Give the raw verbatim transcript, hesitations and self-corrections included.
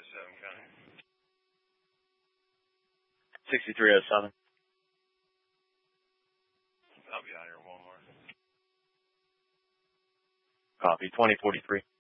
seven, County. sixty-three oh seven. I'll be out here one more. Copy. twenty forty-three.